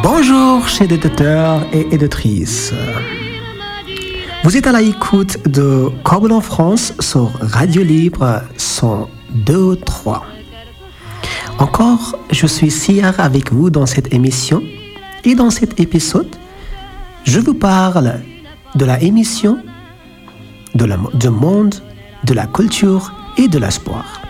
Bonjour chers éditeurs et éditrices. Vous êtes à l'écoute de Corbeil en France sur Radio Libre 102.3. Encore, je suis Siyar avec vous dans cette émission et dans cet épisode, je vous parle de la émission, du monde, de la culture et de l'espoir.